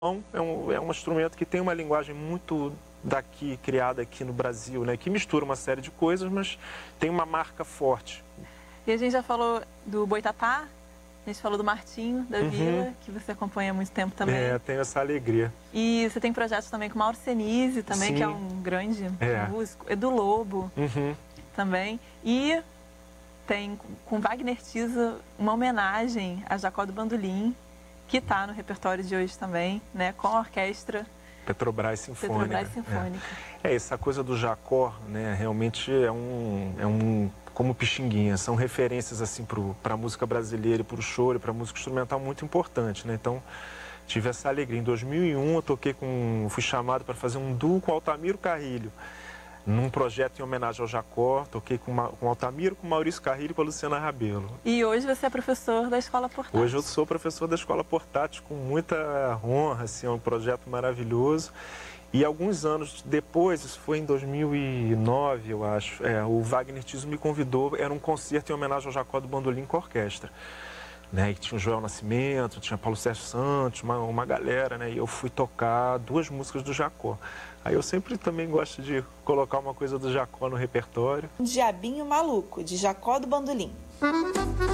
É um instrumento que tem uma linguagem muito daqui, criada aqui no Brasil, né? Que mistura uma série de coisas, mas tem uma marca forte. E a gente já falou do Boitatá, a gente falou do Martinho, da Vila, que você acompanha há muito tempo também. Tenho essa alegria. E você tem projetos também com o Mauro Senise, também, Sim. que é um grande músico. Edu Lobo, também. E tem com Wagner Tiso uma homenagem a Jacó do Bandolim, que está no repertório de hoje também, né, com a orquestra Petrobras Sinfônica. Essa coisa do Jacó, né, realmente é um como Pixinguinha, são referências assim para a música brasileira e para o choro e para a música instrumental muito importante, né? Então, tive essa alegria. Em 2001 eu fui chamado para fazer um duo com Altamiro Carrilho, num projeto em homenagem ao Jacó. Toquei com Altamiro, com Maurício Carrilho e com a Luciana Rabelo. E hoje você é professor da Escola Portátil. Hoje eu sou professor da Escola Portátil com muita honra, assim, é um projeto maravilhoso. E alguns anos depois, isso foi em 2009, eu acho, o Wagner Tiso me convidou, era um concerto em homenagem ao Jacó do Bandolim com a orquestra. Né, e tinha o Joel Nascimento, tinha Paulo Sérgio Santos, uma galera, né, e eu fui tocar 2 músicas do Jacó. Aí eu sempre também gosto de colocar uma coisa do Jacó no repertório. Diabinho Maluco, de Jacó do Bandolim.